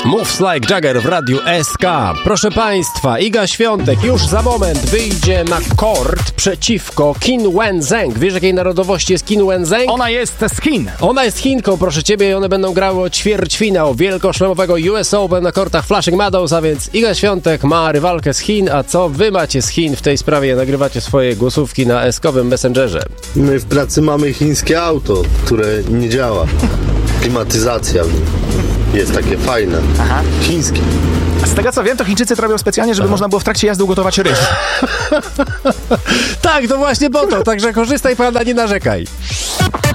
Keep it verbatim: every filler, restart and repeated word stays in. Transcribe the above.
Moves Like Jagger w Radiu S K. Proszę Państwa, Iga Świątek już za moment wyjdzie na kort przeciwko Qin Wenzheng. Wiesz, jakiej narodowości jest Qin Wenzheng? Ona jest z Chin. Ona jest Chinką, proszę Ciebie, i one będą grały o ćwierćfinał wielkoszlemowego U S Open na kortach Flushing Meadows, a więc Iga Świątek ma rywalkę z Chin, a co Wy macie z Chin w tej sprawie? Nagrywacie swoje głosówki na eskowym Messengerze. My w pracy mamy chińskie auto, które nie działa. Klimatyzacja w nim jest takie fajne. Aha. Chińskie. Z tego co wiem, to Chińczycy to robią specjalnie, żeby Aha. można było w trakcie jazdy ugotować ryż. Tak, to właśnie po to, także korzystaj, Pana, nie narzekaj.